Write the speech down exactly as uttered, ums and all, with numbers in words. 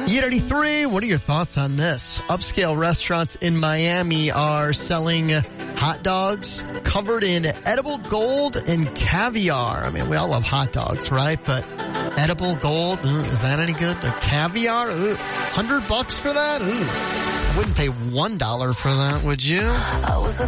E eighty-three, what are your thoughts on this? Upscale restaurants in Miami are selling hot dogs covered in edible gold and caviar. I mean, we all love hot dogs, right? But edible gold, ugh, is that any good? The caviar, ugh, hundred bucks for that? Ugh. I wouldn't pay one dollar for that, would you? I was a